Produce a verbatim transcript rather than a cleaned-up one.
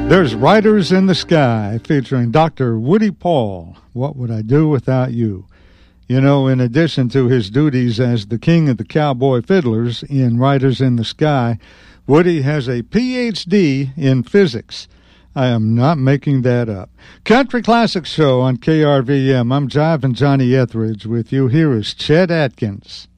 There's Riders in the Sky featuring Doctor Woody Paul. What would I do without you? You know, in addition to his duties as the king of the cowboy fiddlers in Riders in the Sky, Woody has a P H D in physics. I am not making that up. Country Classic Show on K R V M. I'm Jive and Johnny Etheridge with you. Here is Chet Atkins.